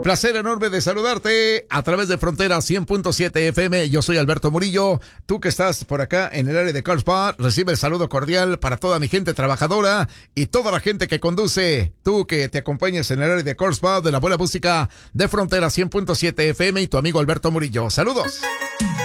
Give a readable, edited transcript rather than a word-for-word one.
Placer enorme de saludarte a través de Frontera 100.7 FM. Yo soy Alberto Murillo. Tú que estás por acá en el área de Carlsbad, recibe el saludo cordial para toda mi gente trabajadora y toda la gente que conduce. Tú que te acompañes en el área de Carlsbad, de la buena música de Frontera 100.7 FM y tu amigo Alberto Murillo. Saludos.